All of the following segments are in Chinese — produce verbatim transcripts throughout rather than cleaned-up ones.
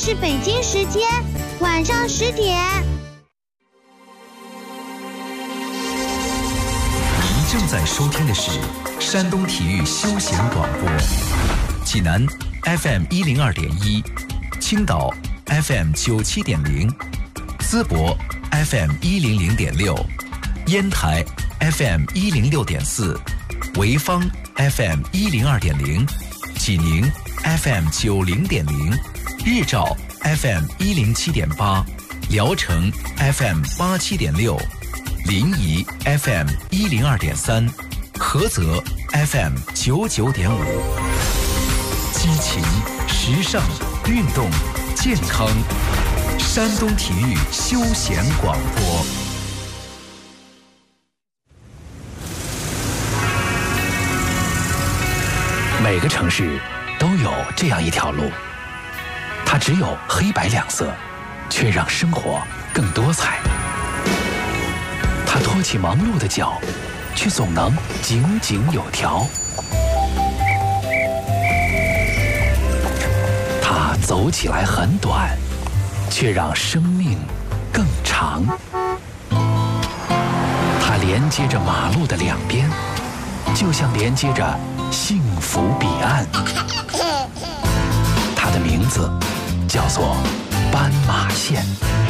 是北京时间晚上十点。 您正在收听的是山东体育休闲广播，济南 F M 一零二点一，青岛 F M 九七点零，淄博 F M 一零零点六，烟台 F M 一零六点四，潍坊 F M 一零二点零，济宁 F M 九零点零，日照 F M 一零七点八，聊城 F M 八七点六，临沂 F M 一零二点三，菏泽 F M 九九点五。激情、时尚、运动、健康，山东体育休闲广播。 每个城市都有这样一条路，它只有黑白两色，却让生活更多彩。它拖起忙碌的脚，却总能井井有条。它走起来很短，却让生命更长。它连接着马路的两边，就像连接着幸福彼岸。它的名字叫做斑马线。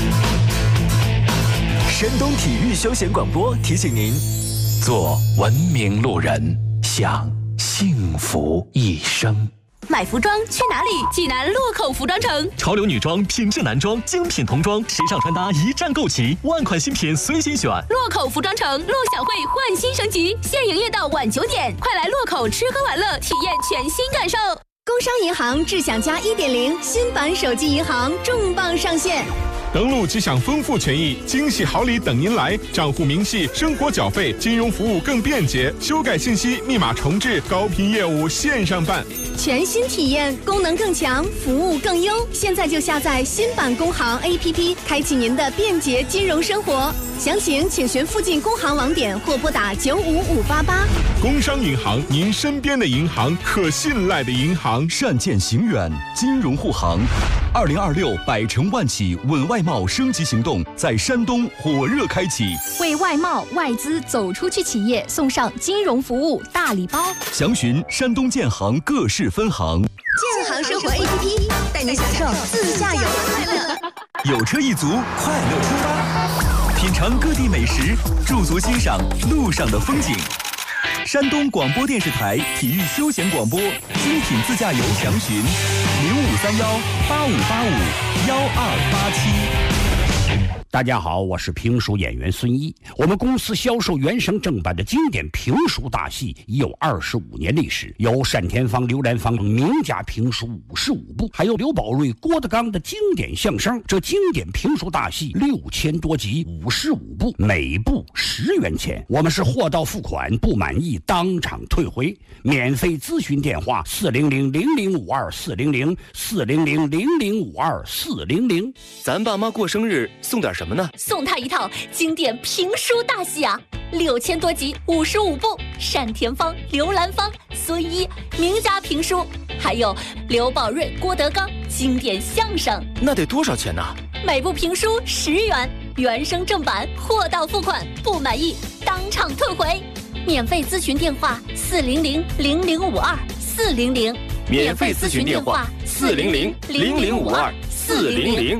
山东体育休闲广播提醒您： 做文明路人，享幸福一生。 买服装去哪里？济南洛口服装城， 潮流女装、品质男装、精品童装、时尚穿搭一站购齐，万款新品随心选。 洛口服装城陆小慧焕新升级，现营业到晚九点，快来洛口吃喝玩乐，体验全新感受。 工商银行智享加 一点零 新版手机银行重磅上线。 登录即享丰富权益，惊喜好礼等您来！账户明细、生活缴费、金融服务更便捷，修改信息、密码重置、高频业务线上办， 全新体验，功能更强，服务更优。现在就下载新版工行 A P P， 开启您的便捷金融生活。详情请询附近工行网点或拨打九五五八八。 工商银行，您身边的银行，可信赖的银行。 善见行远，金融护航。二零二六百城万企稳外贸升级行动在山东火热开启， 为外贸外资走出去企业送上金融服务大礼包。 详询山东建行各市分行。 建行生活 A P P 带您享受自驾游的快乐。 有车一族，快乐出发，品尝各地美食，驻足欣赏路上的风景。山东广播电视台体育休闲广播精品自驾游详询零五三幺八五八五幺二八七。 大家好，我是评书演员孙一。我们公司销售原声正版的经典评书大戏已有二十五年历史，有单田芳、刘兰芳等名家评书五十五部，还有刘宝瑞、郭德纲的经典相声。这经典评书大戏六千多集，五十五部，每部十元钱。我们是货到付款，不满意当场退回。免费咨询电话：四零零零零五二四零零四零零零零五二四零零。 咱爸妈过生日送点什么呢？ 送他一套经典评书大戏啊，六千多集，五十五部，单田芳、刘兰芳、孙一名家评书，还有刘宝瑞、郭德纲经典相声。 那得多少钱呢？ 每部评书十元，原声正版，货到付款，不满意当场退回。免费咨询电话：四零零零零五二四零零。 免费咨询电话：四零零零零五二四零零。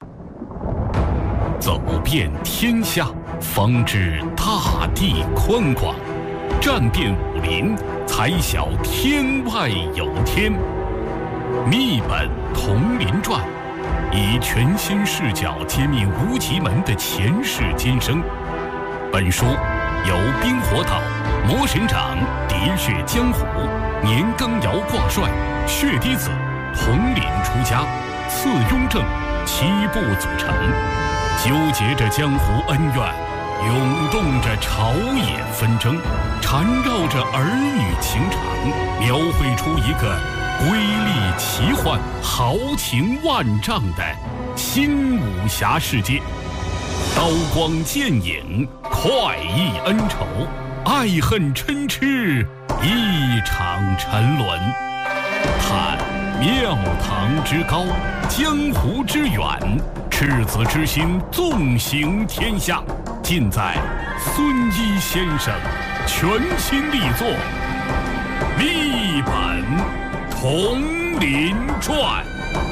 走遍天下，方知大地宽广；战遍武林，才晓天外有天。密本同林传，以全新视角揭秘无极门的前世今生。本书由冰火岛、魔神掌、喋血江湖、年羹尧挂帅、血滴子、统领出家、次雍正七部组成，纠结着江湖恩怨，涌动着朝野纷争，缠绕着儿女情长，描绘出一个瑰丽奇幻、豪情万丈的新武侠世界。刀光剑影，快意恩仇，爱恨嗔痴，一场沉沦。看庙堂之高，江湖之远，赤子之心纵行天下，尽在孙一先生全新力作《一本铜林传》。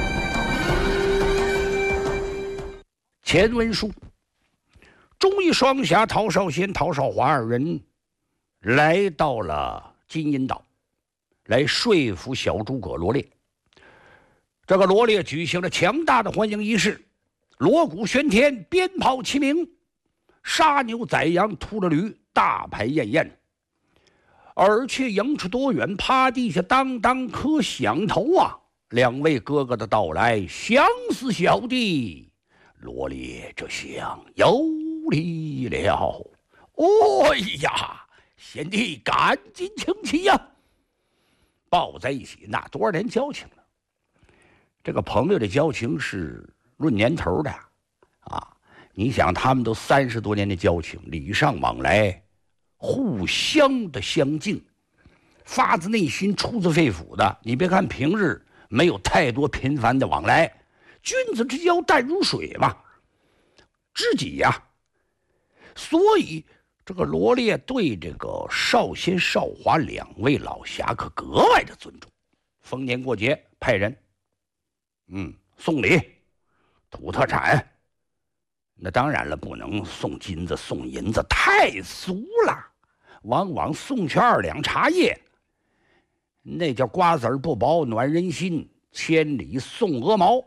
前文书，忠义双侠陶绍先、陶绍华二人来到了金银岛，来说服小诸葛罗烈。这个罗烈举行了强大的欢迎仪式，锣鼓喧天，鞭炮齐鸣，杀牛宰羊，屠了驴，大排宴宴，而且迎出多远，趴地下当当磕响头啊！两位哥哥的到来，相似小弟罗烈这厢有礼了。哎呀，贤弟赶紧请起呀！抱在一起，那多少年交情了？这个朋友的交情是论年头的啊！你想，他们都三十多年的交情，礼尚往来，互相的相敬，发自内心、出自肺腑的。你别看平日没有太多频繁的往来，君子之交淡如水嘛，知己呀、啊。所以这个罗烈对这个绍先、绍华两位老侠可格外的尊重。逢年过节派人，嗯，送礼、土特产。那当然了，不能送金子、送银子，太俗了。往往送去二两茶叶，那叫瓜子儿不薄，暖人心。千里送鹅毛。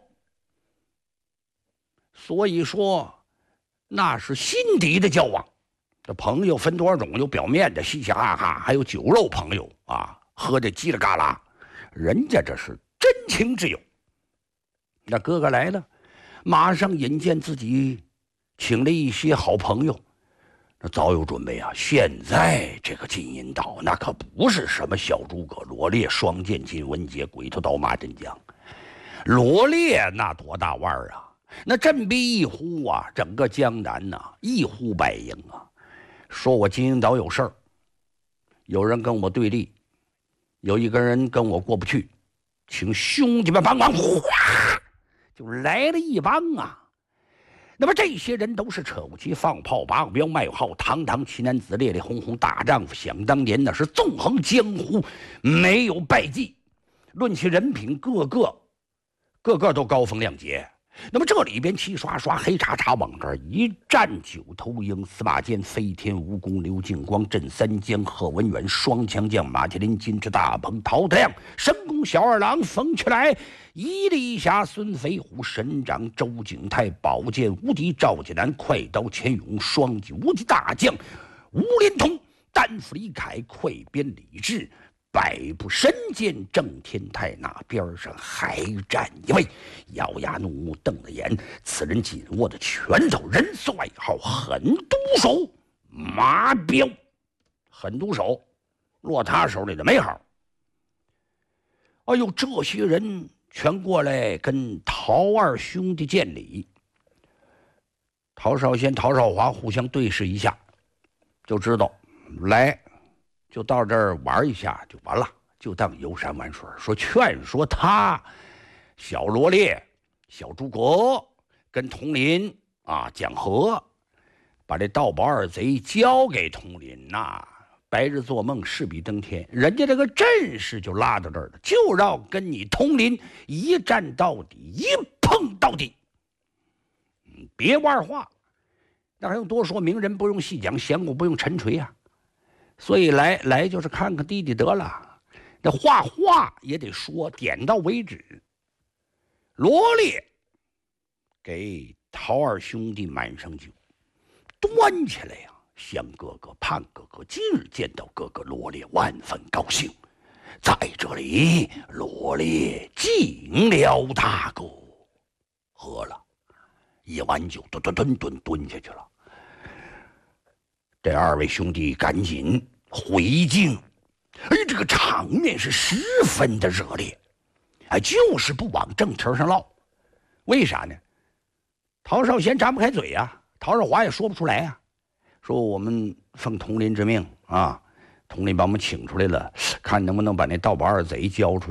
所以说，那是心底的交往。这朋友分多少种？有表面的嘻嘻哈哈，还有酒肉朋友啊，喝的叽里嘎啦。人家这是真情之友。那哥哥来了，马上引荐自己请了一些好朋友。那早有准备啊！现在这个金银岛那可不是什么小诸葛罗烈、双剑金文杰、鬼头刀马镇江。罗烈那多大腕儿啊！那振臂一呼啊，整个江南呐、啊、一呼百应啊！说我金银岛有事儿，有人跟我对立，有一个人跟我过不去，请兄弟们帮忙！哗，就来了一帮啊！那么这些人都是扯武器、放炮、拔个镖、卖号，堂堂奇男子、烈烈轰轰大丈夫。想当年那是纵横江湖，没有败绩。论其人品，个个个个都高风亮节。那么这里边齐刷刷、黑叉叉往这儿一站，九头鹰、司马迁、飞天蜈蚣、刘敬光、镇三江、贺文远、双枪将马麒麟、金翅大鹏、陶德亮、神功小二郎、冯去来、伊丽侠、孙飞虎、神长、周景泰、宝剑无敌赵济南、快刀钱勇、双戟无敌大将吴连通、单斧李凯、快鞭李治、百步神剑郑天泰，那边上还站一位咬牙怒目瞪了眼，此人紧握着拳头，人送外号狠毒手马彪。狠毒手落他手里的没好。哎呦，这些人全过来跟陶二兄弟见礼。陶绍先、陶绍华互相对视一下，就知道来就到这儿玩一下就完了，就当游山玩水。说劝说他小罗烈、小诸葛跟佟林啊讲和，把这盗宝二贼交给佟林呐、啊，白日做梦，势比登天。人家这个阵势就拉到这儿了，就要跟你佟林一战到底，一碰到底。嗯，别无二话，那还用多说？名人不用细讲，闲话不用沉锤啊。所以来来就是看看弟弟得了，这话话也得说，点到为止。罗烈给陶二兄弟满上酒，端起来呀、啊，向哥哥、盼哥哥今日见到哥哥罗烈，万分高兴。在这里，罗烈敬了大哥，喝了一碗酒，吨吨吨吨蹲下去了。这二位兄弟赶紧回敬，哎，这个场面是十分的热烈，哎，就是不往正题上唠。为啥呢？陶绍先张不开嘴啊，陶绍华也说不出来啊。说我们奉佟林之命啊，佟林把我们请出来了，看能不能把那盗宝二贼交出来。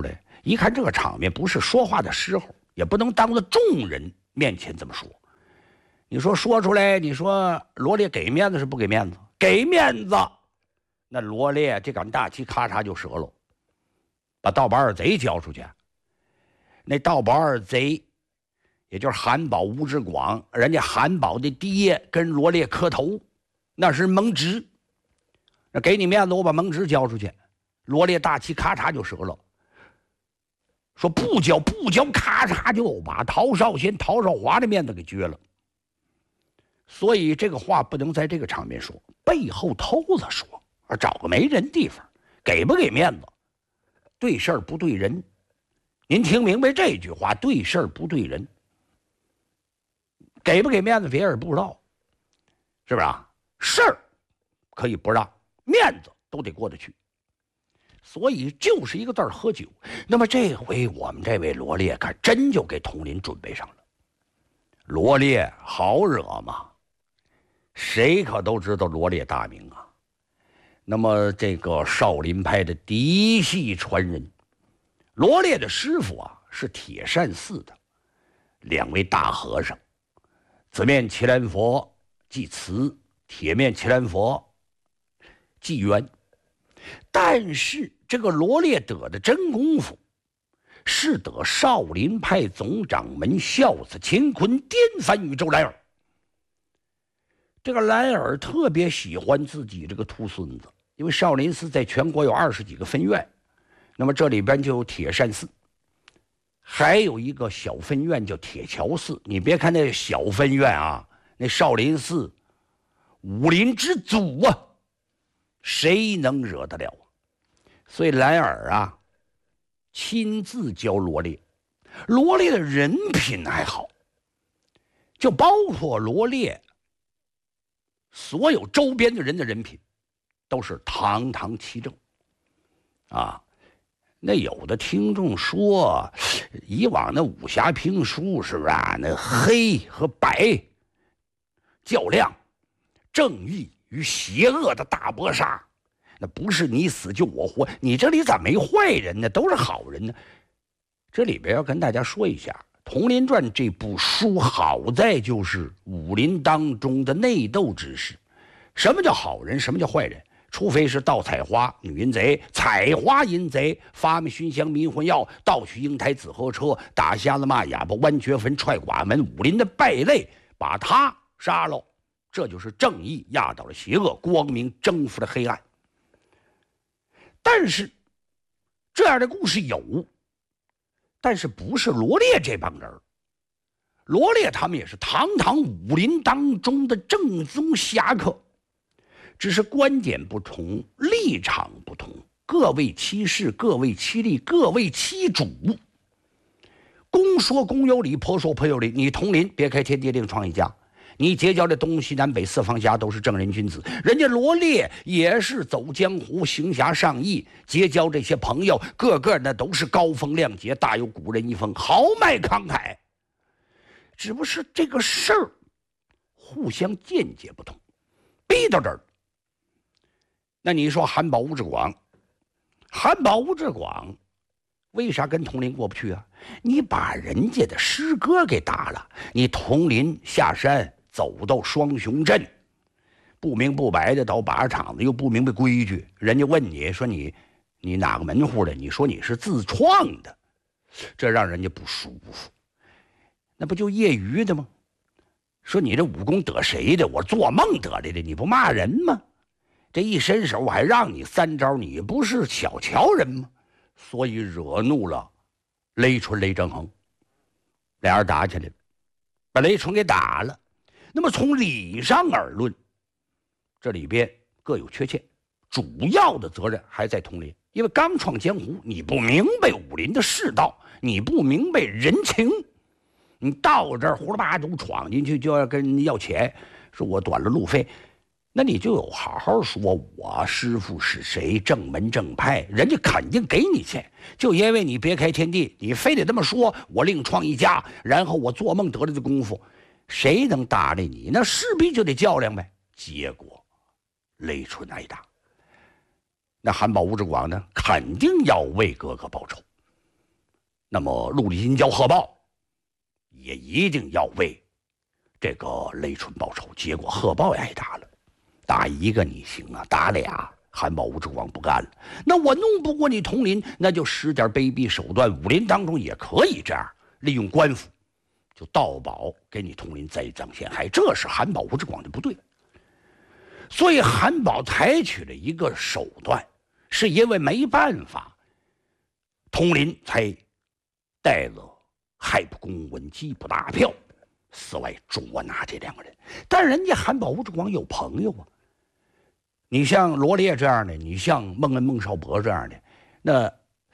一看这个场面不是说话的时候，也不能当着众人面前这么说。你说说出来，你说罗烈给面子是不给面子？给面子，那罗烈这杆大旗咔嚓就折了，把盗宝二贼交出去。那盗宝二贼，也就是韩宝吴志广，人家韩宝的爹跟罗烈磕头，那是蒙直。那给你面子，我把蒙直交出去。罗烈大旗咔嚓就折了，说不交不交，咔嚓就把陶绍贤、陶绍华的面子给撅了。所以这个话不能在这个场面说，背后偷着说，找个没人地方，给不给面子，对事儿不对人。您听明白这句话，对事儿不对人，给不给面子别人不知道，是不是啊？事儿可以不让，面子都得过得去。所以就是一个字儿喝酒。那么这回我们这位罗烈可真就给佟林准备上了。罗烈好惹吗？谁可都知道罗烈大名啊。那么这个少林派的嫡系传人，罗烈的师傅啊是铁扇寺的两位大和尚，紫面祈兰佛祭慈，铁面祈兰佛祭元。但是这个罗烈得的真功夫是得少林派总掌门孝子乾坤颠翻宇宙莱尔。这个莱尔特别喜欢自己这个徒孙子，因为少林寺在全国有二十几个分院，那么这里边就有铁扇寺，还有一个小分院叫铁桥寺。你别看那小分院啊，那少林寺武林之祖啊，谁能惹得了啊？所以莱尔啊亲自教罗烈，罗烈的人品还好，就包括罗烈所有周边的人的人品都是堂堂齐正啊。那有的听众说，以往那武侠评书是不是啊？那黑和白较量，正义与邪恶的大搏杀，那不是你死就我活。你这里咋没坏人呢？都是好人呢。这里边要跟大家说一下，《佟林传》这部书好在就是武林当中的内斗之事。什么叫好人？什么叫坏人？除非是盗采花女淫贼、采花淫贼、发明熏香迷魂药、盗取英台紫河车、打瞎子骂哑巴、剜掘坟、踹寡门，武林的败类，把他杀了，这就是正义压倒了邪恶，光明征服了黑暗。但是这样的故事有，但是不是罗烈这帮人。罗烈他们也是堂堂武林当中的正宗侠客，只是观点不同，立场不同，各为其事，各为其利，各为其主。公说公有理，婆说婆有理。你佟林别开天地另创一家，你结交的东西南北四方侠都是正人君子，人家罗烈也是走江湖行侠仗义，结交这些朋友个个那都是高风亮节，大有古人一风，豪迈慷慨。只不是这个事儿互相见解不同，逼到这儿。那你说韩宝吴志广，韩宝吴志广为啥跟佟林过不去啊？你把人家的师哥给打了，你佟林下山走到双雄镇，不明不白的到靶场子，又不明白规矩，人家问你说你你哪个门户的，你说你是自创的，这让人家不舒服。那不就业余的吗？说你这武功得谁的？我做梦得来的，你不骂人吗？这一伸手我还让你三招，你不是小瞧人吗？所以惹怒了雷纯雷正恒，俩人打起来了，把雷纯给打了。那么从理上而论，这里边各有缺陷，主要的责任还在佟林，因为刚创江湖，你不明白武林的世道，你不明白人情，你到这儿胡了八都闯进去就要跟人要钱，说我短了路费，那你就有好好说我师傅是谁，正门正派，人家肯定给你钱。就因为你别开天地，你非得这么说，我另创一家，然后我做梦得来的功夫，谁能搭理你？那势必就得较量呗。结果雷纯挨打，那韩宝吴志广呢，肯定要为哥哥报仇。 那么陆地金交贺报也一定要为这个雷春报仇。结果贺报也挨打了，打一个你行啊，打俩韩宝吴志广不干了。那我弄不过你佟林，那就使点卑鄙手段。武林当中也可以这样，利用官府就盗宝给你佟林栽赃陷害，这是韩宝吴志广的不对。所以韩宝采取了一个手段，是因为没办法，佟林才带了害不公文缉捕大票四外捉拿这两个人。但人家韩宝吴志广有朋友啊，你像罗烈这样的，你像孟恩孟少伯这样的，那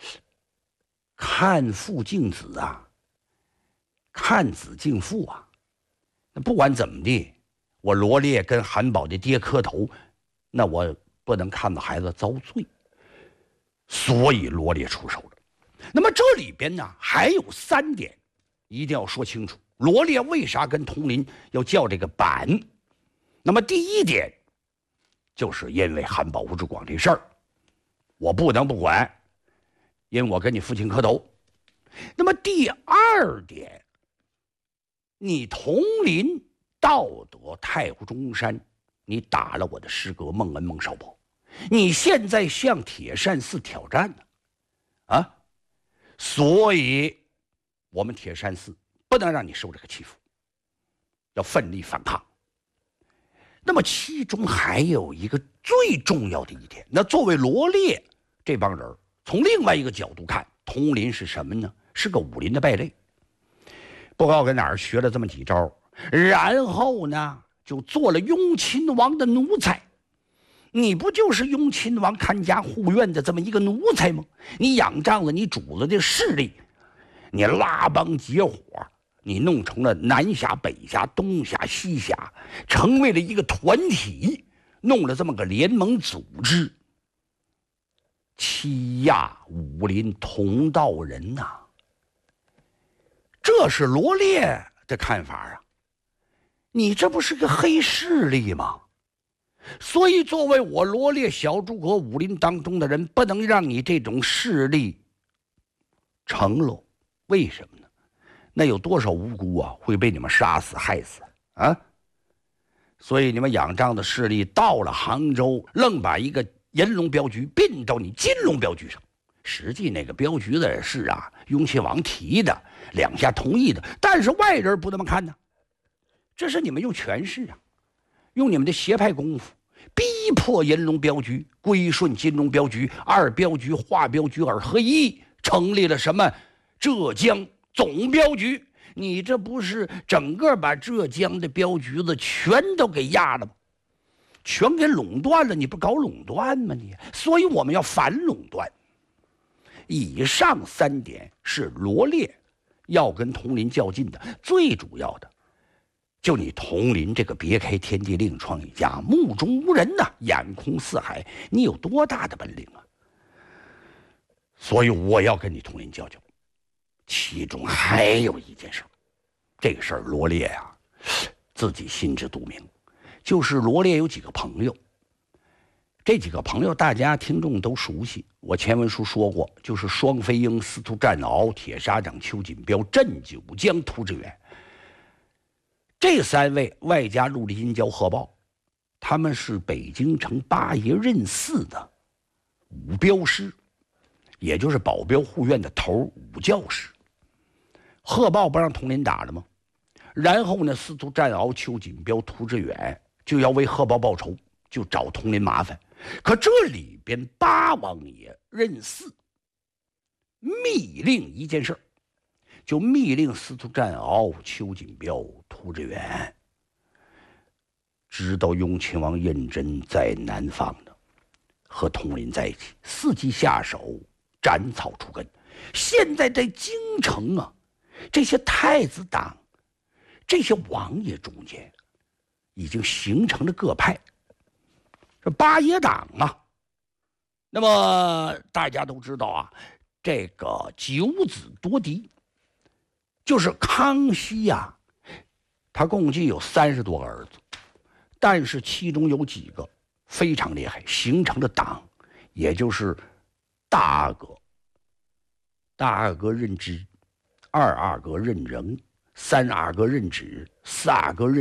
看父敬子啊，看子敬父啊，那不管怎么地，我罗烈跟韩宝的爹磕头，那我不能看到孩子遭罪，所以罗烈出手了。那么这里边呢还有三点一定要说清楚，罗烈为啥跟佟林要叫这个板。那么第一点就是因为韩宝吴志广这事儿我不能不管，因为我跟你父亲磕头。那么第二点，你佟林道德太湖中山，你打了我的师哥孟恩孟少伯，你现在向铁扇寺挑战呢啊，所以我们铁扇寺不能让你受这个欺负，要奋力反抗。那么其中还有一个最重要的一点，那作为罗烈这帮人，从另外一个角度看，佟林是什么呢？是个武林的败类，不知道跟哪儿学了这么几招，然后呢就做了雍亲王的奴才。你不就是雍亲王看家护院的这么一个奴才吗？你仰仗了你主子的势力，你拉帮结伙，你弄成了南侠北侠东侠西侠，成为了一个团体，弄了这么个联盟组织，欺压武林同道人呐、啊。这是罗烈的看法啊，你这不是个黑势力吗？所以作为我罗烈小诸葛武林当中的人，不能让你这种势力成了。为什么呢？那有多少无辜啊会被你们杀死害死啊？所以你们仰仗的势力到了杭州，愣把一个银龙镖局并到你金龙镖局上。实际那个镖局的事啊，雍亲王提的，两下同意的，但是外人不那么看呢。这是你们用权势啊，用你们的邪派功夫逼迫银龙镖局归顺金龙镖局，二镖局化镖局二合一，成立了什么浙江总镖局。你这不是整个把浙江的镖局子全都给压了吗？全给垄断了，你不搞垄断吗你？所以我们要反垄断。以上三点是罗烈要跟佟林较劲的，最主要的就你佟林这个别开天地另创一家，目中无人呐、啊，眼空四海，你有多大的本领啊？所以我要跟你佟林较较。其中还有一件事，这个事儿罗烈啊自己心知肚明，就是罗烈有几个朋友，这几个朋友大家听众都熟悉，我前文书说过，就是双飞鹰、司徒战鳌、铁砂掌邱锦标、镇九江涂志远。这三位外加陆地金交贺报，他们是北京城八爷任四的武镖师，也就是保镖护院的头武教师。贺报不让佟林打了吗？然后呢，司徒战鳌、邱锦标、涂志远就要为贺报报仇，就找佟林麻烦。可这里边八王爷任四密令一件事，就密令司徒战鳌、邱锦标、涂志远，知道雍亲王胤禛在南方呢，和佟林在一起，伺机下手，斩草除根。现在在京城啊，这些太子党、这些王爷中间，已经形成了各派。这八爷党啊，那么大家都知道啊，这个九子夺嫡，就是康熙呀、啊，他共计有三十多个儿子，但是其中有几个非常厉害，形成了党，也就是大阿哥、大阿哥任之、 二阿哥认人，三阿哥认纸，四阿哥认